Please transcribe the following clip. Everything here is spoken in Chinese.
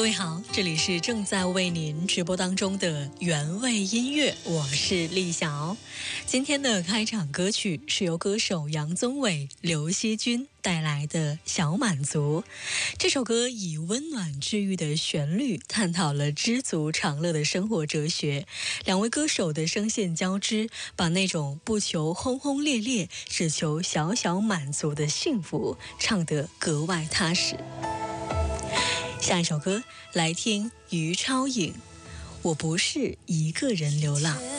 位好，这里是正在为您直播当中的原味音乐，我是丽晓。今天的开场歌曲是由歌手杨宗纬、刘惜君带来的《小满足》。这首歌以温暖治愈的旋律探讨了知足常乐的生活哲学，两位歌手的声线交织，把那种不求轰轰烈烈，只求小小满足的幸福唱得格外踏实。下一首歌来听余超颖，我不是一个人流浪。